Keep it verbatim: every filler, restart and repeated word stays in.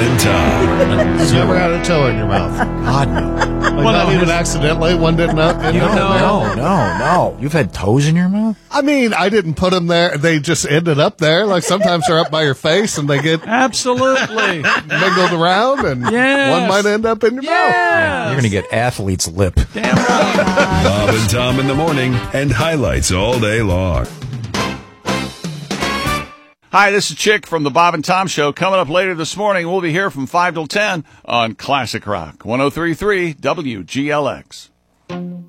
and Tom. You ever had a toe in your mouth? God, no. Like Well, not no, even his- accidentally. One didn't know. You know. no, no, no. You've had toes in your mouth? I mean, I didn't put them there. They just ended up there. Like sometimes they're up by your face and they get Absolutely. mingled around, and Yes. one might end up in your mouth. Yeah. You're going to get athlete's lip. Damn right. Bob and Tom in the morning and highlights all day long. Hi, this is Chick from the Bob and Tom Show. Coming up later this morning, we'll be here from five till ten on Classic Rock, one oh three point three W G L X.